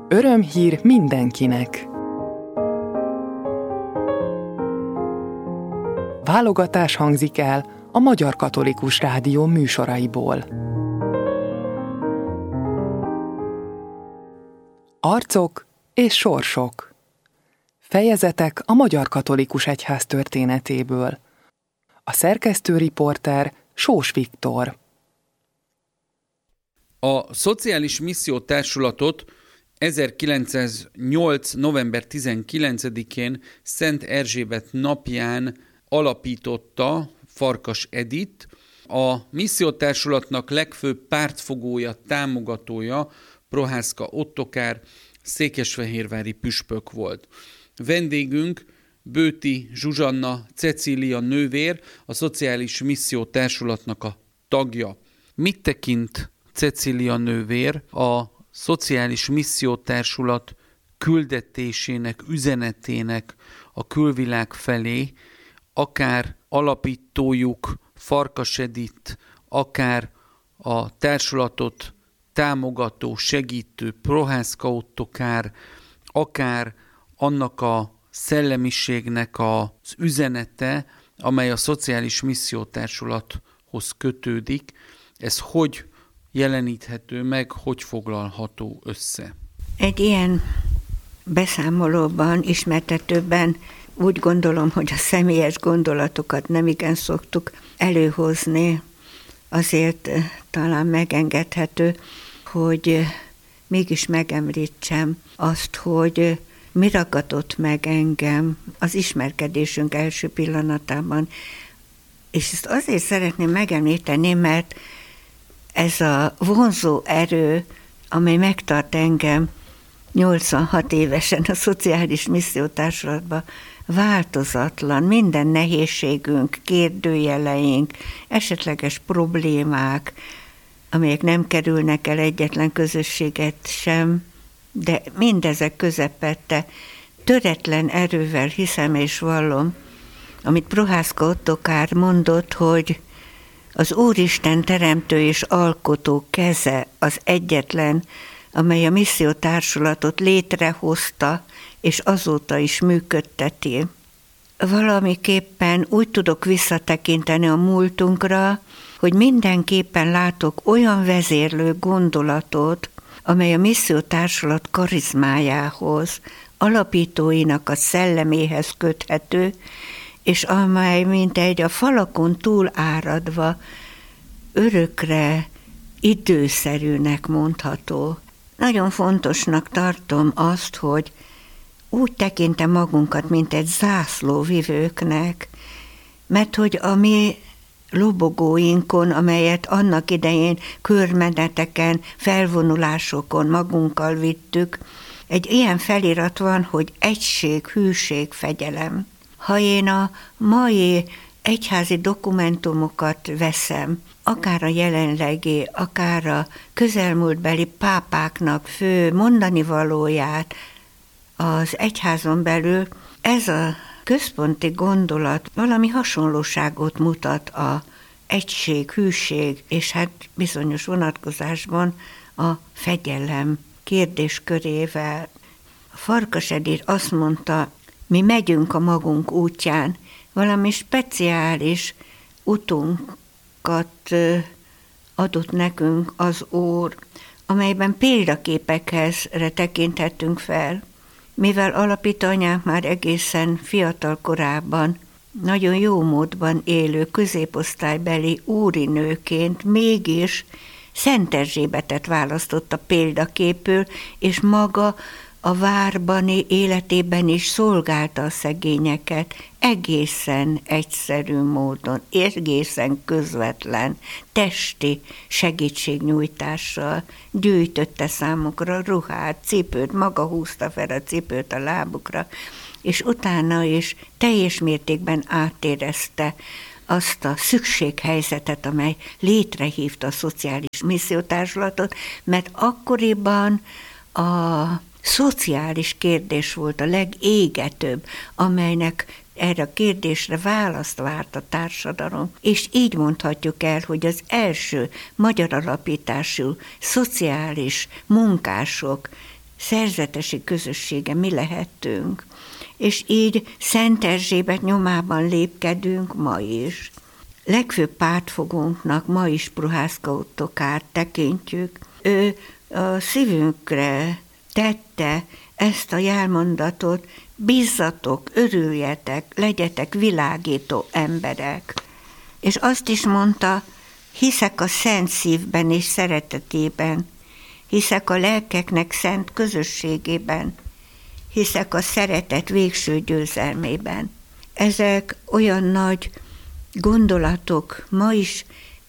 Örömhír mindenkinek! Válogatás hangzik el a Magyar Katolikus Rádió műsoraiból. Arcok és sorsok. Fejezetek a Magyar Katolikus Egyház történetéből. A szerkesztő-riporter Sós Viktor. A Szociális Misszió Társulatot 1908. november 19-én Szent Erzsébet napján alapította Farkas Edith. A missziótársulatnak legfőbb pártfogója, támogatója Prohászka Ottokár, székesfehérvári püspök volt. Vendégünk Bőti Zsuzsanna Cecília nővér, a Szociális Misszió Társulatnak a tagja. Mit tekint Cecília nővér a Szociális Misszió Társulat küldetésének, üzenetének a külvilág felé, akár alapítójuk Farkas Edith, akár a társulatot támogató, segítő Prohászka Ottokár, akár annak a szellemiségnek az üzenete, amely a Szociális Misszió Társulathoz kötődik, ez hogy jeleníthető meg, hogy foglalható össze? Egy ilyen beszámolóban, ismertetőben úgy gondolom, hogy a személyes gondolatokat nem igen szoktuk előhozni, azért talán megengedhető, hogy mégis megemlítsem azt, hogy mi ragadott meg engem az ismerkedésünk első pillanatában. És ezt azért szeretném megemlíteni, mert ez a vonzó erő, amely megtart engem 86 évesen a Szociális Misszió Társulatban, változatlan, minden nehézségünk, kérdőjeleink, esetleges problémák, amelyek nem kerülnek el egyetlen közösséget sem, de mindezek közepette töretlen erővel hiszem és vallom, amit Prohászka Ottokár mondott, hogy az Úristen teremtő és alkotó keze az egyetlen, amely a missziótársulatot létrehozta, és azóta is működteti. Valamiképpen úgy tudok visszatekinteni a múltunkra, hogy mindenképpen látok olyan vezérlő gondolatot, amely a missziótársulat karizmájához, alapítóinak a szelleméhez köthető, és amely mintegy a falakon túl áradva örökre időszerűnek mondható. Nagyon fontosnak tartom azt, hogy úgy tekintem magunkat, mint egy zászlóvivőknek, mert hogy a mi lobogóinkon, amelyet annak idején körmeneteken, felvonulásokon magunkkal vittük, egy ilyen felirat van, hogy egység, hűség, fegyelem. Ha én a mai egyházi dokumentumokat veszem, akár a jelenlegi, akár a közelmúltbeli pápáknak fő mondanivalóját az egyházon belül, ez a központi gondolat valami hasonlóságot mutat a egység, hűség, és hát bizonyos vonatkozásban a fegyelem kérdéskörével. A Farkas Edith azt mondta, mi megyünk a magunk útján, valami speciális utunkat adott nekünk az Úr, amelyben példaképekhez tekinthettünk fel. Mivel alapítóanyánk már egészen fiatal korában, nagyon jó módban élő középosztálybeli úrinőként mégis Szent Erzsébetet választotta példaképül, és maga a várbani életében is szolgálta a szegényeket egészen egyszerű módon, egészen közvetlen, testi segítségnyújtással gyűjtötte számukra ruhát, cipőt, maga húzta fel a cipőt a lábukra, és utána is teljes mértékben átérezte azt a szükséghelyzetet, amely létrehívta a Szociális Missziótársulatot, mert akkoriban a szociális kérdés volt a legégetőbb, amelynek erre a kérdésre választ várt a társadalom. És így mondhatjuk el, hogy az első magyar alapítású szociális munkások szerzetesi közössége mi lehettünk. És így Szent Erzsébet nyomában lépkedünk ma is. Legfőbb pártfogónknak ma is Prohászka Ottokár tekintjük. Ő a szívünkre tette ezt a jelmondatot: bízzatok, örüljetek, legyetek világító emberek. És azt is mondta, hiszek a szent szívben és szeretetében, hiszek a lelkeknek szent közösségében, hiszek a szeretet végső győzelmében. Ezek olyan nagy gondolatok, ma is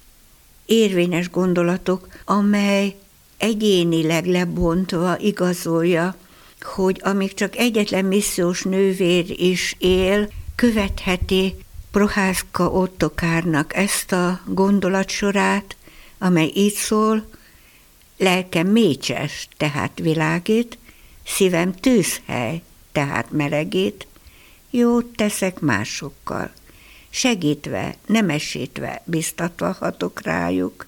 érvényes gondolatok, amely egyénileg lebontva igazolja, hogy amíg csak egyetlen missziós nővér is él, követheti Prohászka Ottokárnak ezt a gondolatsorát, amely így szól: lelkem mécses, tehát világít, szívem tűzhely, tehát melegít, jót teszek másokkal, segítve, nemesítve biztatva hatok rájuk.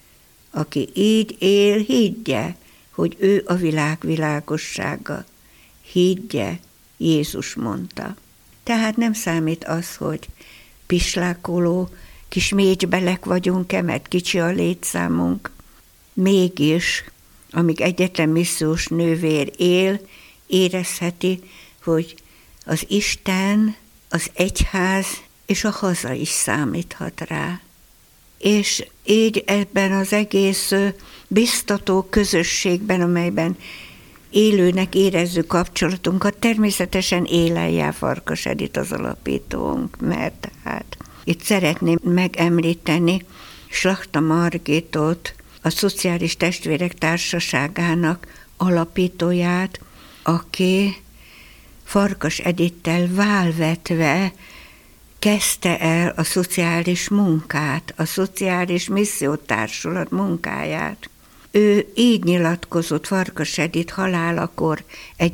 Aki így él, higgye, hogy ő a világ világossága. Higgye, Jézus mondta. Tehát nem számít az, hogy pislákoló, kis mécsbelek vagyunk-e, mert kicsi a létszámunk. Mégis, amíg egyetlen missziós nővér él, érezheti, hogy az Isten, az egyház és a haza is számíthat rá. És így ebben az egész biztató közösségben, amelyben élőnek érezzük kapcsolatunkat, természetesen éleljel Farkas Edit az alapítónk, mert hát itt szeretném megemlíteni Slachta Margitot, a Szociális Testvérek Társaságának alapítóját, aki Farkas Edittel válvetve kezdte el a szociális munkát, a Szociális Missziótársulat munkáját. Ő így nyilatkozott Farkas Edit halálakor egy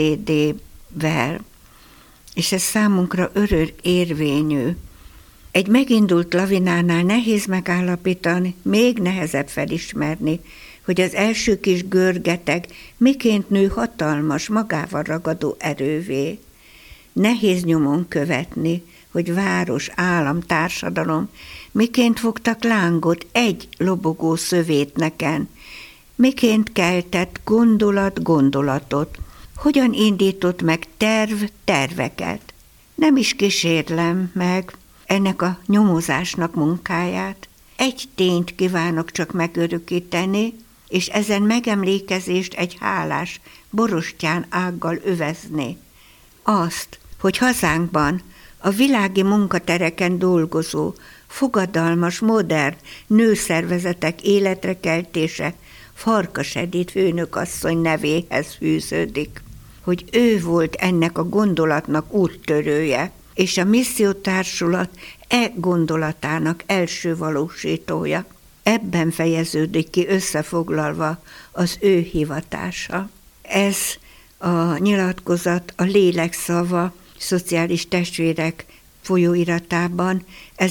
beszédével, és ez számunkra örök érvényű. Egy megindult lavinánál nehéz megállapítani, még nehezebb felismerni, hogy az első kis görgeteg miként nő hatalmas, magával ragadó erővé. Nehéz nyomon követni, hogy város, állam, társadalom miként fogtak lángot egy lobogó szövétneken, miként keltett gondolat gondolatot, hogyan indított meg terv terveket. Nem is kísérlem meg ennek a nyomozásnak munkáját. Egy tényt kívánok csak megörökíteni, és ezen megemlékezést egy hálás borostyán ággal övezni. Azt, hogy hazánkban a világi munkatereken dolgozó, fogadalmas, modern nőszervezetek életre keltése Farkas Edit főnökasszony nevéhez fűződik, hogy ő volt ennek a gondolatnak úttörője, és a missziótársulat gondolatának első valósítója. Ebben fejeződik ki összefoglalva az ő hivatása. Ez a nyilatkozat a Lélek szava Szociális Testvérek folyóiratában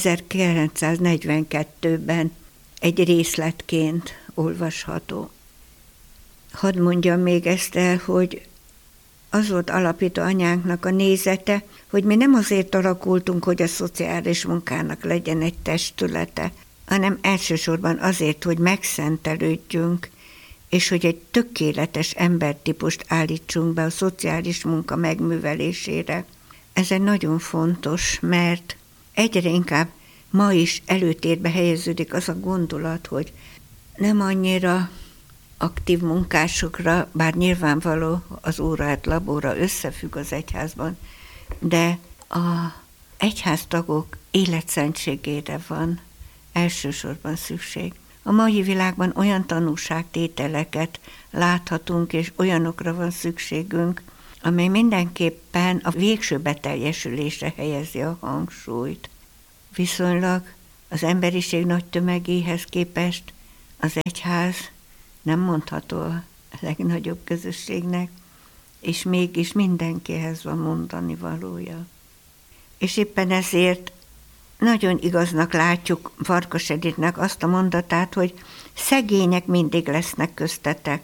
1942-ben egy részletként olvasható. Hadd mondjam még ezt el, hogy az volt alapító anyánknak a nézete, hogy mi nem azért alakultunk, hogy a szociális munkának legyen egy testülete, hanem elsősorban azért, hogy megszentelődjünk, és hogy egy tökéletes embertípust állítsunk be a szociális munka megművelésére. Ez egy nagyon fontos, mert egyre inkább ma is előtérbe helyeződik az a gondolat, hogy nem annyira aktív munkásokra, bár nyilvánvaló az órát labóra összefügg az egyházban, de a egyháztagok életszentségére van elsősorban szükség. A mai világban olyan tanúságtételeket láthatunk, és olyanokra van szükségünk, amely mindenképpen a végső beteljesülésre helyezi a hangsúlyt. Viszonylag az emberiség nagy tömegéhez képest az egyház nem mondható a legnagyobb közösségnek, és mégis mindenkihez van mondani valója. És éppen ezért nagyon igaznak látjuk Farkas Editnek azt a mondatát, hogy szegények mindig lesznek köztetek,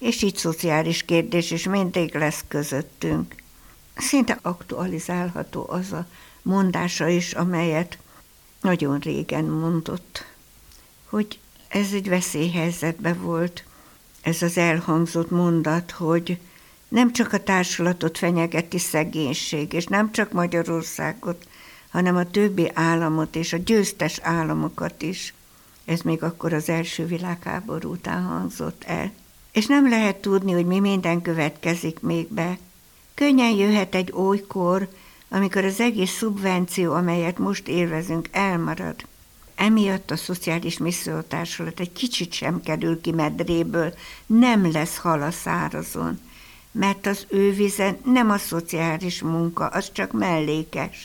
és így szociális kérdés is mindig lesz közöttünk. Szinte aktualizálható az a mondása is, amelyet nagyon régen mondott, hogy ez egy veszélyhelyzetben volt, ez az elhangzott mondat, hogy nem csak a társulatot fenyegeti szegénység, és nem csak Magyarországot, hanem a többi államot és a győztes államokat is. Ez még akkor az első világháború után hangzott el. És nem lehet tudni, hogy mi minden következik még be. Könnyen jöhet egy olykor, amikor az egész szubvenció, amelyet most élvezünk, elmarad. Emiatt a Szociális Missziótársulat egy kicsit sem kerül ki medréből, nem lesz hal a szárazon, mert az ő vize nem a szociális munka, az csak mellékes.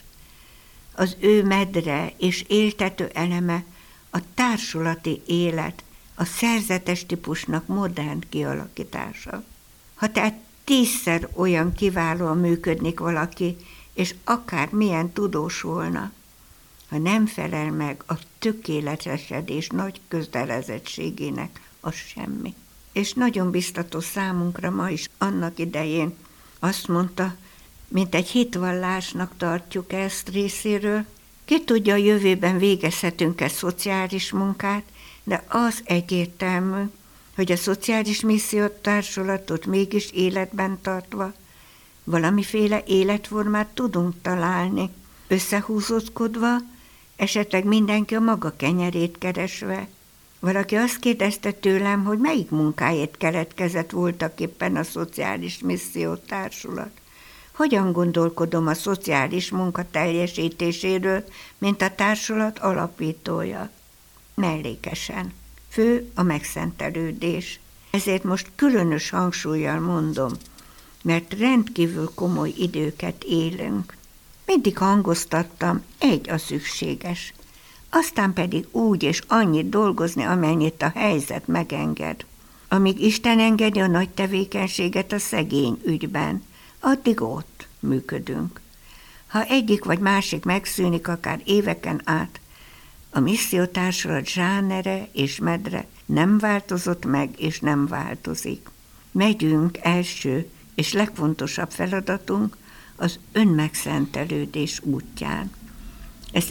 Az ő medre és éltető eleme a társulati élet, a szerzetes típusnak modern kialakítása. Ha tehát 10-szer olyan kiválóan működnik valaki, és akár milyen tudós volna, ha nem felel meg a tökéletesedés nagy kötelezettségének, az semmi. És nagyon biztató számunkra ma is annak idején azt mondta, mint egy hitvallásnak tartjuk ezt részéről, ki tudja, a jövőben végezhetünk-e szociális munkát, de az egyértelmű, hogy a Szociális Missziótársulatot mégis életben tartva valamiféle életformát tudunk találni, összehúzódva, esetleg mindenki a maga kenyerét keresve. Valaki azt kérdezte tőlem, hogy melyik munkáért keletkezett voltak éppen a Szociális Missziótársulat. Hogyan gondolkodom a szociális munka teljesítéséről, mint a társulat alapítója? Mellékesen. Fő a megszentelődés. Ezért most különös hangsúllyal mondom, mert rendkívül komoly időket élünk. Mindig hangoztattam, egy a szükséges. Aztán pedig úgy és annyit dolgozni, amennyit a helyzet megenged. Amíg Isten engedi a nagy tevékenységet a szegény ügyben, addig ott működünk. Ha egyik vagy másik megszűnik akár éveken át, a missziótársulat zsánere és medre nem változott meg és nem változik. Megyünk első és legfontosabb feladatunk az önmegszentelődés útján. Ezt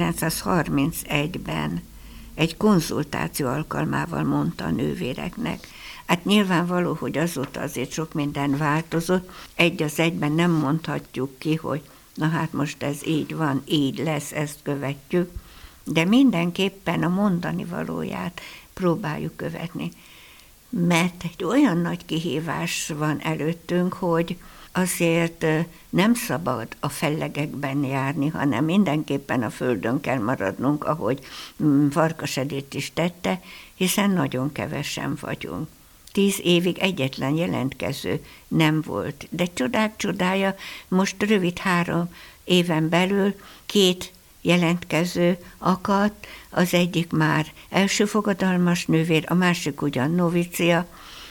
1931-ben egy konzultáció alkalmával mondta a nővéreknek. Hát nyilvánvaló, hogy azóta azért sok minden változott. Egy az egyben nem mondhatjuk ki, hogy na hát most ez így van, így lesz, ezt követjük, de mindenképpen a mondani valóját próbáljuk követni. Mert egy olyan nagy kihívás van előttünk, hogy azért nem szabad a fellegekben járni, hanem mindenképpen a földön kell maradnunk, ahogy Farkas Edith is tette, hiszen nagyon kevesen vagyunk. 10 évig egyetlen jelentkező nem volt, de csodák csodája, most rövid 3 éven belül 2 jelentkező akadt, az egyik már első fogadalmas nővér, a másik ugyan novicia,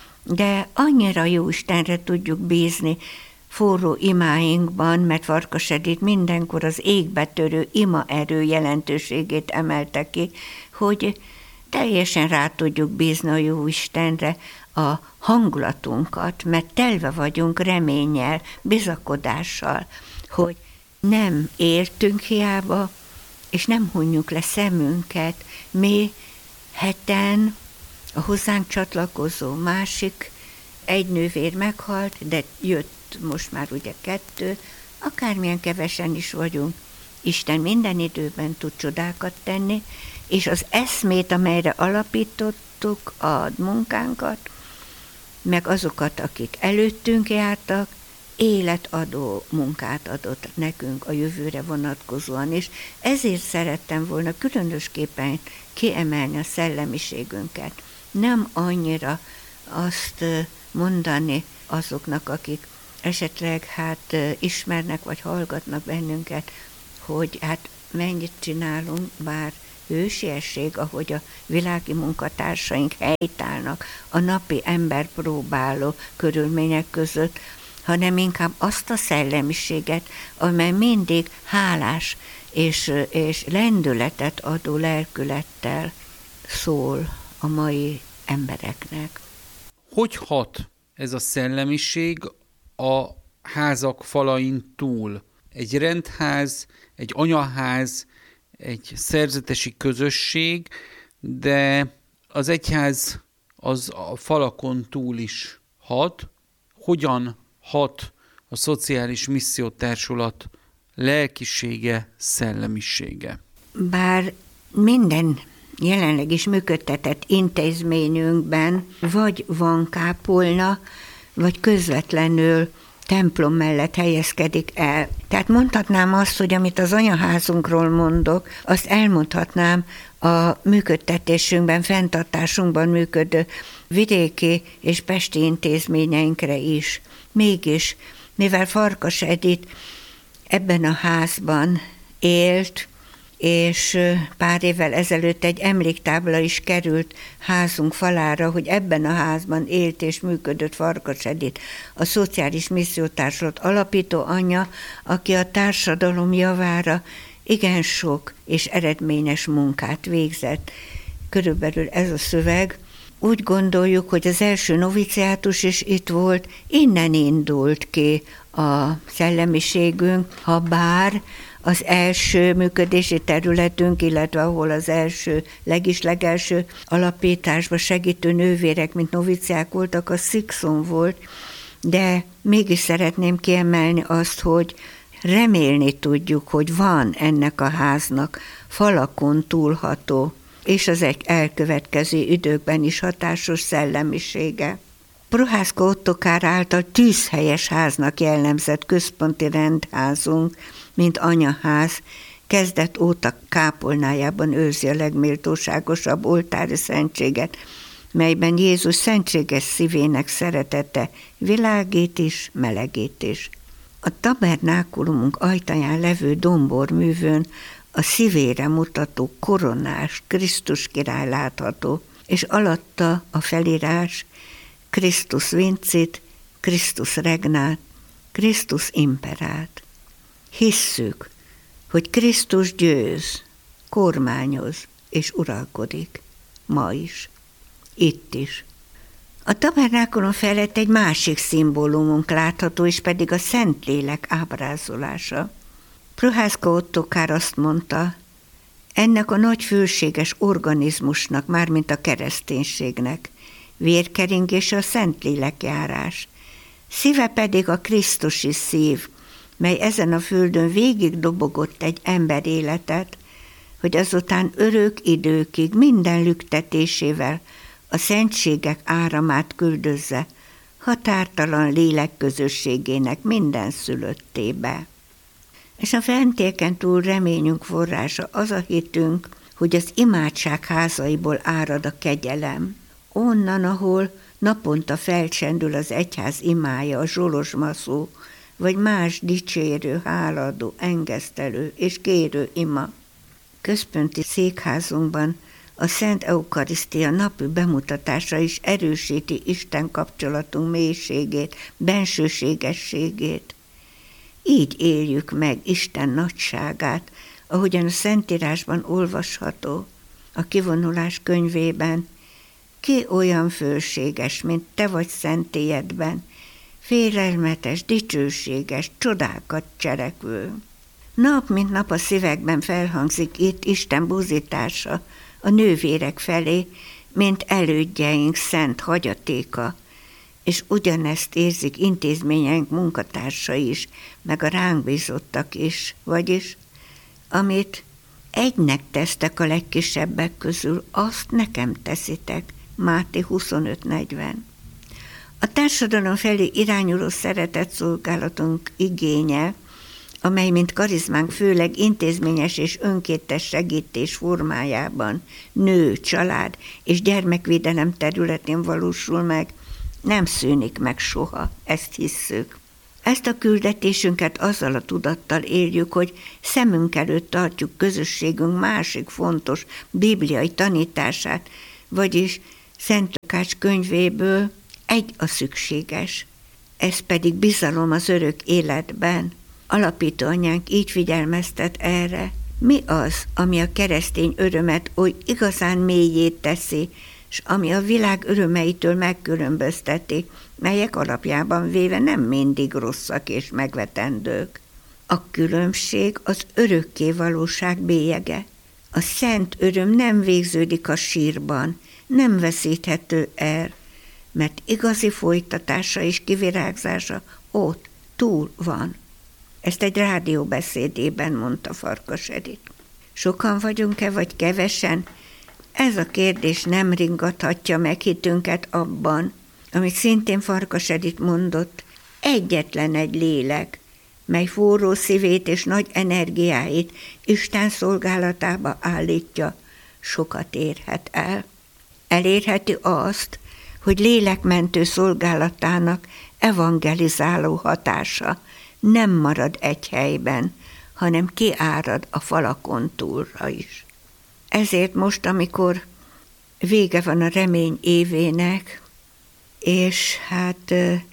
de annyira jó Istenre tudjuk bízni forró imáinkban, mert Farkas Edith mindenkor az égbetörő imaerő jelentőségét emelte ki, hogy teljesen rá tudjuk bízni a jó Istenre a hangulatunkat, mert telve vagyunk reménnyel, bizakodással, hogy nem értünk hiába, és nem hunjuk le szemünket. Mi heten a hozzánk csatlakozó másik egy nővér meghalt, de jött most már ugye 2, akármilyen kevesen is vagyunk, Isten minden időben tud csodákat tenni, és az eszmét, amelyre alapítottuk a munkánkat, meg azokat, akik előttünk jártak, életadó munkát adott nekünk a jövőre vonatkozóan is. Ezért szerettem volna különösképpen kiemelni a szellemiségünket. Nem annyira azt mondani azoknak, akik esetleg ismernek vagy hallgatnak bennünket, hogy mennyit csinálunk, bár hősiesség, ahogy a világi munkatársaink helytállnak a napi emberpróbáló körülmények között, hanem inkább azt a szellemiséget, amely mindig hálás és lendületet adó lelkülettel szól a mai embereknek. Hogy hat ez a szellemiség a házak falain túl? Egy rendház, egy anyaház, egy szerzetesi közösség, de az egyház az a falakon túl is hat. Hogyan hat a szociális missziótársulat lelkisége, szellemisége? Bár minden jelenleg is működtetett intézményünkben vagy van kápolna, vagy közvetlenül templom mellett helyezkedik el. Tehát mondhatnám azt, hogy amit az anyaházunkról mondok, azt elmondhatnám a működtetésünkben, fenntartásunkban működő vidéki és pesti intézményeinkre is. Mégis, mivel Farkas Edith ebben a házban élt, és pár évvel ezelőtt egy emléktábla is került házunk falára, hogy ebben a házban élt és működött Farkas Edith, a Szociális Missziótársulat alapító anyja, aki a társadalom javára igen sok és eredményes munkát végzett. Körülbelül ez a szöveg. Úgy gondoljuk, hogy az első noviciátus is itt volt, innen indult ki a szellemiségünk, ha bár az első működési területünk, illetve ahol az első, legelső alapításban segítő nővérek, mint noviciák voltak, az Szikszon volt, de mégis szeretném kiemelni azt, hogy remélni tudjuk, hogy van ennek a háznak falakon túlható, és az elkövetkező időkben is hatásos szellemisége. Prohászka Ottokár által tűzhelyes háznak jellemzett központi rendházunk, mint anyaház, kezdet óta kápolnájában őrzi a legméltóságosabb oltári szentséget, melyben Jézus szentséges szívének szeretete világít is, melegít is. A tabernákulumunk ajtaján levő domborművön a szívére mutató koronás Krisztus király látható, és alatta a felírás Christus vincit, Christus regnát, Christus imperát. Hisszük, hogy Krisztus győz, kormányoz és uralkodik, ma is, itt is. A tabernákulum felett egy másik szimbólumunk látható, és pedig a Szentlélek ábrázolása. Prohászka Ottokár azt mondta, ennek a nagy fülséges organizmusnak, mármint a kereszténységnek, vérkeringése a Szentlélek járás, szíve pedig a krisztusi szív, mely ezen a földön végig dobogott egy ember életet, hogy azután örök időkig minden lüktetésével a szentségek áramát küldözze határtalan lélek közösségének minden szülöttébe. És a fentieken túl reményünk forrása az a hitünk, hogy az imádság házaiból árad a kegyelem. Onnan, ahol naponta felcsendül az egyház imája, a zsolozsmaszó, vagy más dicsérő, háladó, engesztelő és kérő ima. Központi székházunkban a Szent Eukarisztia napi bemutatása is erősíti Isten kapcsolatunk mélységét, bensőségességét. Így éljük meg Isten nagyságát, ahogyan a Szentírásban olvasható, a Kivonulás könyvében, ki olyan fölséges, mint te vagy szentélyedben, félelmetes, dicsőséges, csodákat cselekvő. Nap mint nap a szívekben felhangzik itt Isten buzítása a nővérek felé, mint elődjeink szent hagyatéka, és ugyanezt érzik intézményeink munkatársai is, meg a ránk bízottak is, vagyis, amit egynek tesztek a legkisebbek közül, azt nekem teszitek, Máté 25:40. A társadalom felé irányuló szeretetszolgálatunk igénye, amely mint karizmánk főleg intézményes és önkéntes segítés formájában nő, család és gyermekvédelem területén valósul meg, nem szűnik meg soha, ezt hisszük. Ezt a küldetésünket azzal a tudattal éljük, hogy szemünk előtt tartjuk közösségünk másik fontos bibliai tanítását, vagyis Szent Lukács könyvéből egy a szükséges, ez pedig bizalom az örök életben. Alapító anyánk így figyelmeztet erre. Mi az, ami a keresztény örömet oly igazán mélyé teszi, és ami a világ örömeitől megkülönbözteti, melyek alapjában véve nem mindig rosszak és megvetendők. A különbség az örökké valóság bélyege. A szent öröm nem végződik a sírban, nem veszíthető el, mert igazi folytatása és kivirágzása ott, túl van. Ezt egy rádióbeszédében mondta Farkas Edith. Sokan vagyunk-e, vagy kevesen? Ez a kérdés nem ringathatja meg hitünket abban, amit szintén Farkas Edith mondott, egyetlen egy lélek, mely forró szívét és nagy energiáit Isten szolgálatába állítja, sokat érhet el. Elérheti azt, hogy lélekmentő szolgálatának evangelizáló hatása nem marad egy helyben, hanem kiárad a falakon túlra is. Ezért most, amikor vége van a remény évének, és hát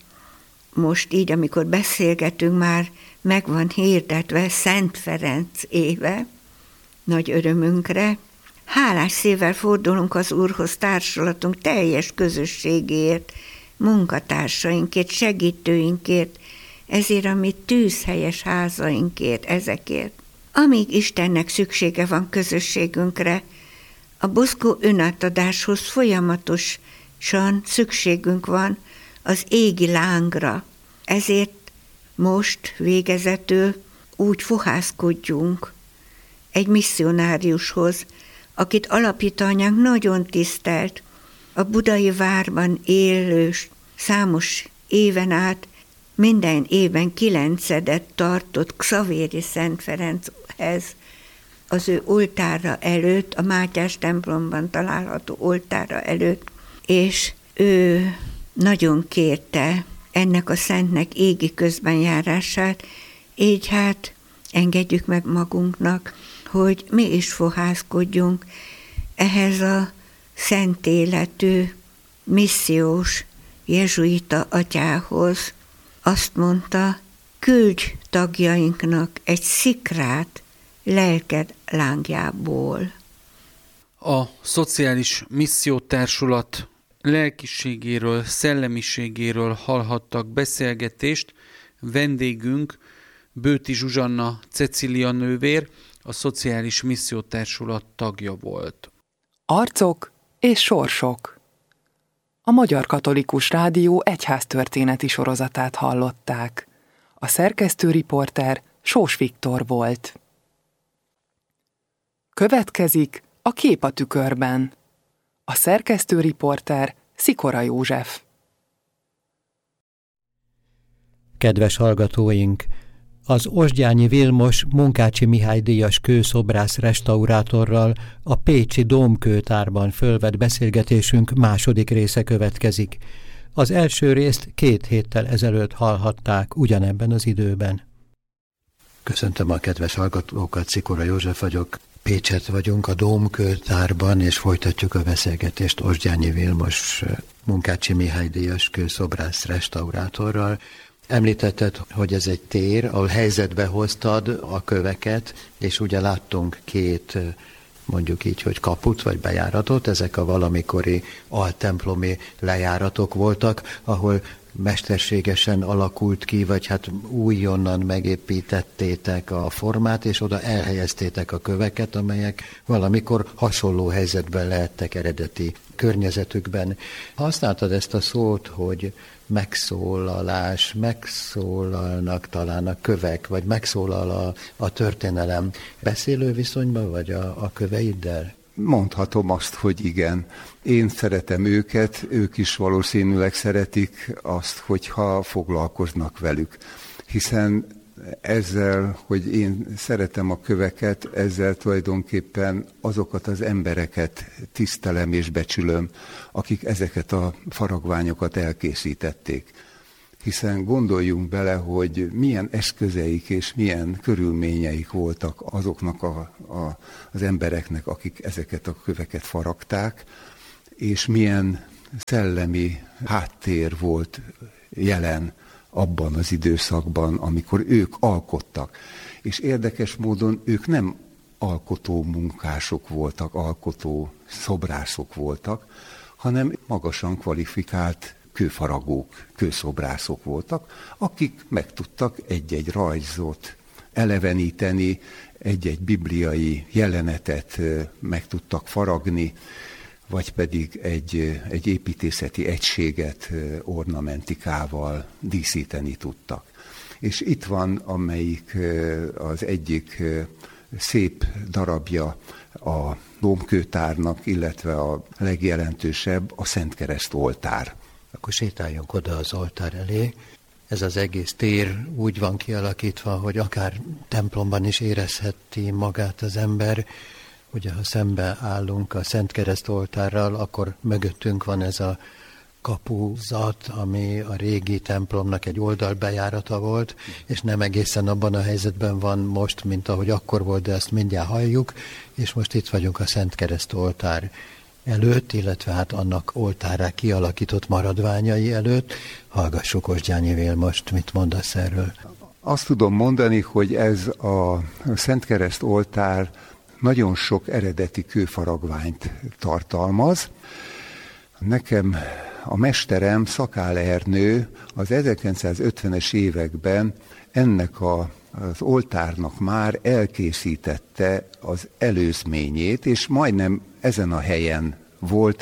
most így, amikor beszélgetünk, már meg van hirdetve Szent Ferenc éve, nagy örömünkre, hálás szívvel fordulunk az Úrhoz társulatunk teljes közösségért, munkatársainkért, segítőinkért, ezért a mi tűzhelyes házainkért, ezekért. Amíg Istennek szüksége van közösségünkre, a buzgó önátadáshoz folyamatosan szükségünk van az égi lángra. Ezért most végezetül úgy fohászkodjunk egy misszionáriushoz, akit alapítóanyánk nagyon tisztelt, a budai várban élő számos éven át minden évben 9-edet tartott Xavéri Szent Ferenchez, az ő oltára előtt, a Mátyás templomban található oltára előtt, és ő nagyon kérte ennek a szentnek égi közbenjárását, így hát engedjük meg magunknak, hogy mi is fohászkodjunk ehhez a szent életű, missziós jezsuita atyához. Azt mondta, küldj tagjainknak egy szikrát lelked lángjából. A Szociális Missziótársulat lelkiségéről, szellemiségéről hallhattak beszélgetést. Vendégünk Bőti Zsuzsanna Cecília nővér, a Szociális Missziótársulat tagja volt. Arcok és sorsok. A Magyar Katolikus Rádió egyháztörténeti sorozatát hallották. A szerkesztő riporter Sós Viktor volt. Következik a Kép a tükörben. A szerkesztő riporter Szikora József. Kedves hallgatóink! Az Osgyányi Vilmos Munkácsi Mihály díjas kőszobrász restaurátorral a pécsi Dómkőtárban fölvett beszélgetésünk második része következik. Az első részt 2 héttel ezelőtt hallhatták ugyanebben az időben. Köszöntöm a kedves hallgatókat, Szikora József vagyok. Pécset vagyunk a Dómkőtárban, és folytatjuk a beszélgetést Osgyányi Vilmos Munkácsi Mihály díjas kőszobrász restaurátorral. Említetted, hogy ez egy tér, ahol helyzetbe hoztad a köveket, és ugye láttunk 2, mondjuk így, hogy kaput vagy bejáratot, ezek a valamikori altemplomi lejáratok voltak, ahol mesterségesen alakult ki, vagy hát újonnan megépítettétek a formát, és oda elhelyeztétek a köveket, amelyek valamikor hasonló helyzetben lehettek eredeti környezetükben. Használtad ezt a szót, hogy megszólalás, megszólalnak talán a kövek, vagy megszólal a történelem. Beszélő viszonyban vagy a köveiddel? Mondhatom azt, hogy igen. Én szeretem őket, ők is valószínűleg szeretik azt, hogyha foglalkoznak velük. Hiszen ezzel, hogy én szeretem a köveket, ezzel tulajdonképpen azokat az embereket tisztelem és becsülöm, akik ezeket a faragványokat elkészítették. Hiszen gondoljunk bele, hogy milyen eszközeik és milyen körülményeik voltak azoknak az embereknek, akik ezeket a köveket faragták, és milyen szellemi háttér volt jelen abban az időszakban, amikor ők alkottak. És érdekes módon ők nem alkotó munkások voltak, alkotó szobrászok voltak, hanem magasan kvalifikált kőfaragók, kőszobrászok voltak, akik meg tudtak egy-egy rajzot eleveníteni, egy-egy bibliai jelenetet meg tudtak faragni, vagy pedig egy építészeti egységet ornamentikával díszíteni tudtak. És itt van, amelyik az egyik szép darabja a dómkőtárnak, illetve a legjelentősebb a Szentkereszt oltár. Akkor sétáljunk oda az oltár elé. Ez az egész tér úgy van kialakítva, hogy akár templomban is érezheti magát az ember. Ugye, ha szembe állunk a Szentkereszt oltárral, akkor mögöttünk van ez a kapuzat, ami a régi templomnak egy oldalbejárata volt, és nem egészen abban a helyzetben van most, mint ahogy akkor volt, de ezt mindjárt halljuk, és most itt vagyunk a Szentkereszt oltár előtt, illetve hát annak oltárá kialakított maradványai előtt. Hallgassuk Osgyányi Vilmost, mit mondasz erről? Azt tudom mondani, hogy ez a Szentkereszt oltár nagyon sok eredeti kőfaragványt tartalmaz. Nekem a mesterem, Szakál Ernő az 1950-es években ennek az oltárnak már elkészítette az előzményét, és majdnem ezen a helyen volt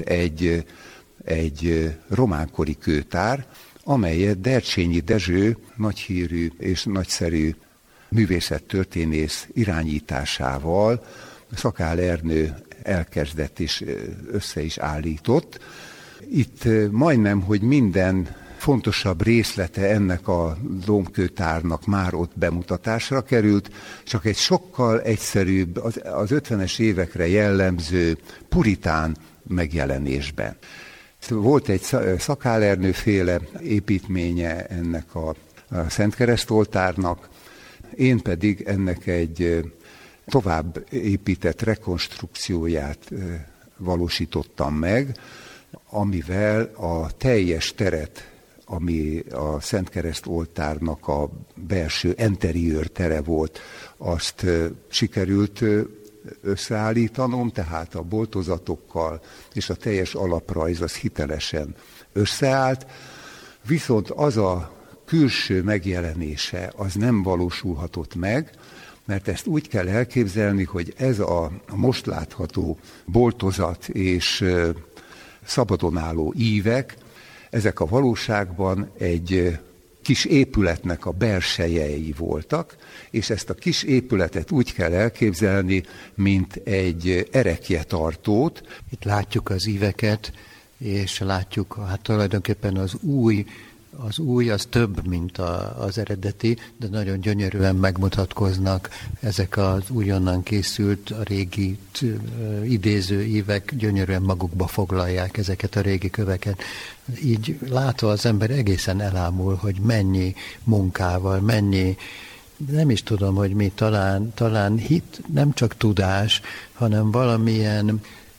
egy románkori kőtár, amelyet Dercsényi Dezső nagyhírű és nagyszerű művészettörténész irányításával Szakál Ernő elkezdett és össze is állított. Itt majdnem, hogy minden fontosabb részlete ennek a dómkőtárnak már ott bemutatásra került, csak egy sokkal egyszerűbb, az 50-es évekre jellemző puritán megjelenésben. Volt egy Szakál Ernő féle építménye ennek a Szentkereszt oltárnak, én pedig ennek egy tovább épített rekonstrukcióját valósítottam meg, amivel a teljes teret, ami a Szentkereszt oltárnak a belső interiőr tere volt, azt sikerült összeállítanom, tehát a boltozatokkal és a teljes alaprajz az hitelesen összeállt, viszont az a külső megjelenése az nem valósulhatott meg, mert ezt úgy kell elképzelni, hogy ez a most látható boltozat és szabadon álló ívek, ezek a valóságban egy kis épületnek a belsejei voltak, és ezt a kis épületet úgy kell elképzelni, mint egy erekjetartót. Itt látjuk az íveket, és látjuk hát tulajdonképpen az új az több, mint az eredeti, de nagyon gyönyörűen megmutatkoznak ezek az újonnan készült, a régi idéző ívek, gyönyörűen magukba foglalják ezeket a régi köveket. Így látva az ember egészen elámul, hogy mennyi munkával, mennyi, nem is tudom, hogy mi, talán hit, nem csak tudás, hanem valamilyen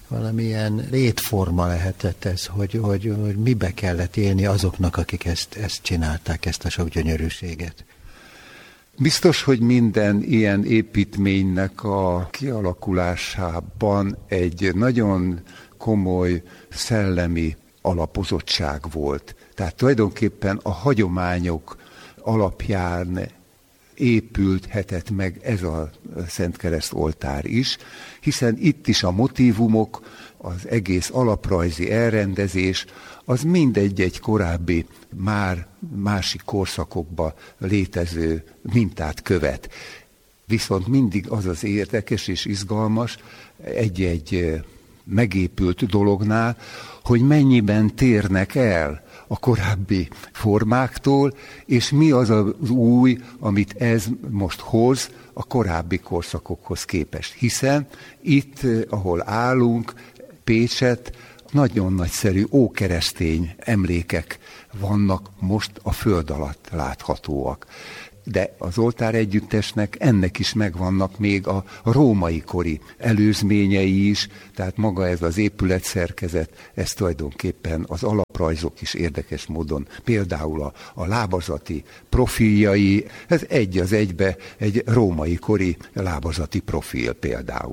létforma lehetett ez, hogy mibe kellett élni azoknak, akik ezt csinálták, ezt a sok gyönyörűséget. Biztos, hogy minden ilyen építménynek a kialakulásában egy nagyon komoly szellemi alapozottság volt. Tehát tulajdonképpen a hagyományok alapján épülhetett meg ez a Szentkereszt oltár is, hiszen itt is a motívumok, az egész alaprajzi elrendezés, az mindegy egy korábbi, már másik korszakokban létező mintát követ. Viszont mindig az az érdekes és izgalmas egy-egy megépült dolognál, hogy mennyiben térnek el a korábbi formáktól, és mi az az új, amit ez most hoz a korábbi korszakokhoz képest. Hiszen itt, ahol állunk, Pécset, nagyon nagyszerű ókeresztény emlékek vannak most a föld alatt láthatóak. De az oltár együttesnek ennek is megvannak még a római kori előzményei is, tehát maga ez az épületszerkezet, ez tulajdonképpen az alaprajzok is érdekes módon, például a lábazati profiljai, ez egy az egybe egy római kori lábazati profil például.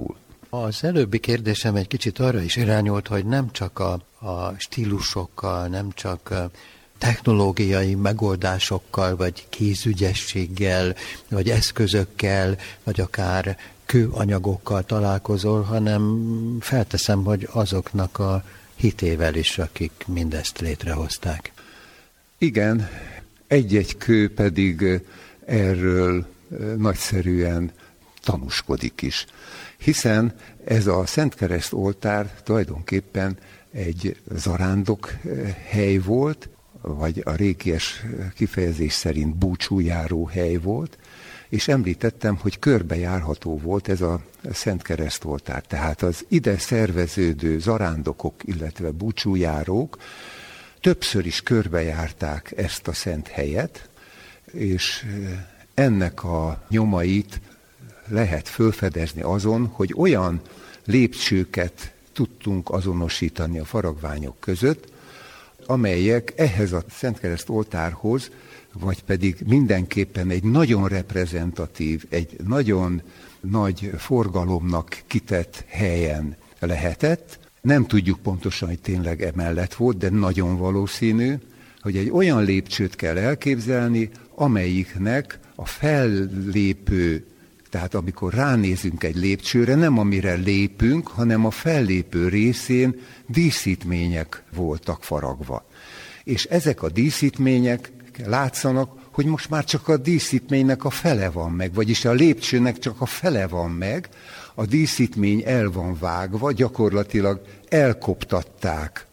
Az előbbi kérdésem egy kicsit arra is irányult, hogy nem csak a stílusokkal, nem csak technológiai megoldásokkal, vagy kézügyességgel, vagy eszközökkel, vagy akár kőanyagokkal találkozol, hanem felteszem, hogy azoknak a hitével is, akik mindezt létrehozták. Igen, egy-egy kő pedig erről nagyszerűen tanúskodik is. Hiszen ez a Szentkereszt oltár tulajdonképpen egy zarándok hely volt, vagy a régies kifejezés szerint búcsújáró hely volt, és említettem, hogy körbejárható volt ez a Szentkereszt oltár. Tehát az ide szerveződő zarándokok, illetve búcsújárók többször is körbejárták ezt a szent helyet, és ennek a nyomait lehet felfedezni azon, hogy olyan lépcsőket tudtunk azonosítani a faragványok között, amelyek ehhez a Szentkereszt oltárhoz, vagy pedig mindenképpen egy nagyon reprezentatív, egy nagyon nagy forgalomnak kitett helyen lehetett. Nem tudjuk pontosan, hogy tényleg emellett volt, de nagyon valószínű, hogy egy olyan lépcsőt kell elképzelni, amelyiknek a fellépő, tehát amikor ránézünk egy lépcsőre, nem amire lépünk, hanem a fellépő részén díszítmények voltak faragva. És ezek a díszítmények látszanak, hogy most már csak a díszítménynek a fele van meg, vagyis a lépcsőnek csak a fele van meg, a díszítmény el van vágva, gyakorlatilag elkoptatták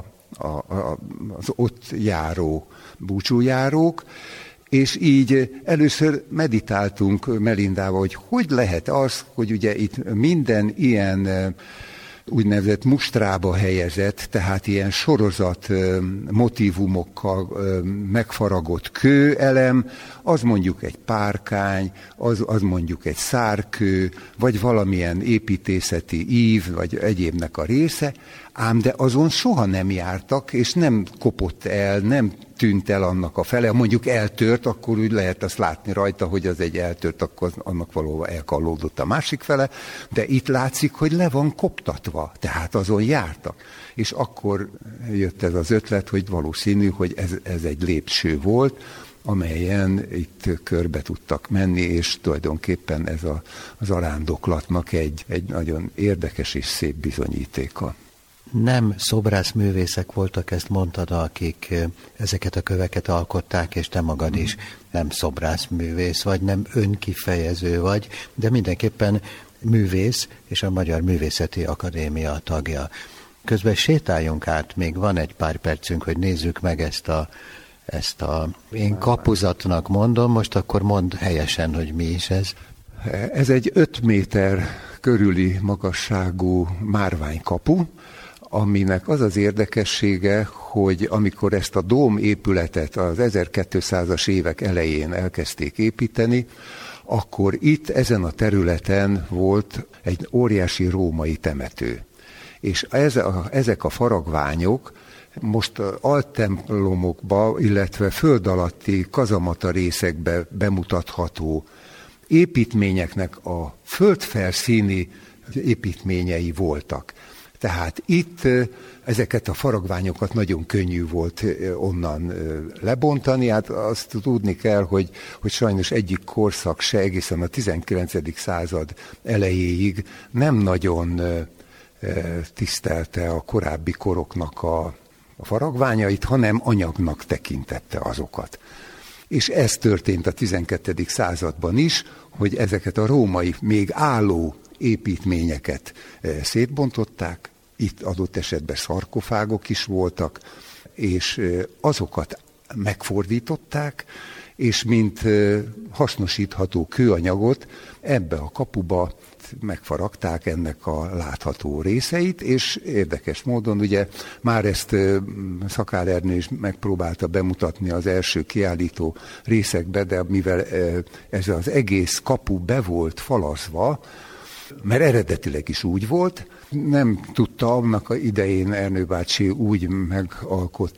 az ott járó búcsújárók, és így először meditáltunk Melindával, hogy lehet az, hogy ugye itt minden ilyen úgynevezett mustrába helyezett, tehát ilyen sorozat motívumokkal megfaragott kőelem, az mondjuk egy párkány, az mondjuk egy szárkő, vagy valamilyen építészeti ív, vagy egyébnek a része, ám de azon soha nem jártak, és nem kopott el, nem tűnt el annak a fele, mondjuk eltört, akkor úgy lehet azt látni rajta, hogy az egy eltört, akkor annak valóban elkallódott a másik fele, de itt látszik, hogy le van koptatva, tehát azon jártak. És akkor jött ez az ötlet, hogy valószínű, hogy ez egy lépcső volt, amelyen itt körbe tudtak menni, és tulajdonképpen ez az zarándoklatnak egy nagyon érdekes és szép bizonyítéka. Nem szobrászművészek voltak, ezt mondtad, akik ezeket a köveket alkották, és te magad is nem szobrászművész vagy, nem önkifejező vagy, de mindenképpen művész, és a Magyar Művészeti Akadémia tagja. Közben sétáljunk át, még van egy pár percünk, hogy nézzük meg ezt a én kapuzatnak mondom, most akkor mondd helyesen, hogy mi is ez. Ez egy 5 méter körüli magasságú márványkapu, aminek az az érdekessége, hogy amikor ezt a dóm épületet az 1200-as évek elején elkezdték építeni, akkor itt ezen a területen volt egy óriási római temető. És ezek a faragványok most alttemplomokba, illetve föld alatti kazamata részekbe bemutatható építményeknek a földfelszíni építményei voltak. Tehát itt ezeket a faragványokat nagyon könnyű volt onnan lebontani. Hát azt tudni kell, hogy sajnos egyik korszak se egészen a 19. század elejéig nem nagyon tisztelte a korábbi koroknak a faragványait, hanem anyagnak tekintette azokat. És ez történt a 12. században is, hogy ezeket a római, még álló építményeket szétbontották, itt adott esetben szarkofágok is voltak, és azokat megfordították, és mint hasznosítható kőanyagot ebbe a kapuba megfaragták ennek a látható részeit, és érdekes módon ugye már ezt Szakál Ernő is megpróbálta bemutatni az első kiállító részekbe, de mivel ez az egész kapu be volt falazva, mert eredetileg is úgy volt, nem tudta annak a idején Ernő bácsi úgy